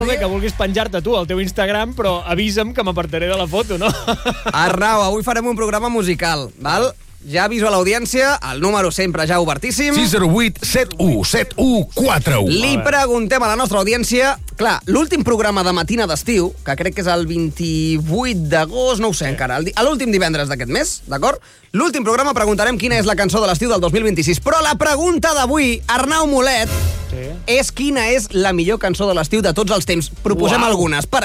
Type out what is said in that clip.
Bé, que vulguis penjar-te tu al teu Instagram, però avisa'm que m'apartaré de la foto, no? Arnau, avui farem un programa musical, val? Ja aviso a l'audiència, el número sempre ja obertíssim. 608 71 7141. Li preguntem a la nostra audiència... Clar, l'últim programa de matina d'estiu, que crec que és el 28 d'agost, no ho sé encara, l'últim divendres d'aquest mes, d'acord? L'últim programa preguntarem quina és la cançó de l'estiu del 2026. Però la pregunta d'avui, Arnau Molet, és quina és la millor cançó de l'estiu de tots els temps. Proposem algunes. Per